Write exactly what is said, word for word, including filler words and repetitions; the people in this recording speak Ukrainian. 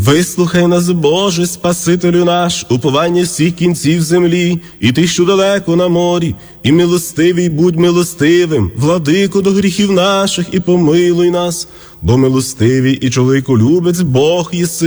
Вислухай нас, Боже, Спасителю наш, уповання всіх кінців землі, і ти, що далеко на морі, і милостивий будь милостивим, владико до гріхів наших, і помилуй нас, бо милостивий і чоловіколюбець Бог єси.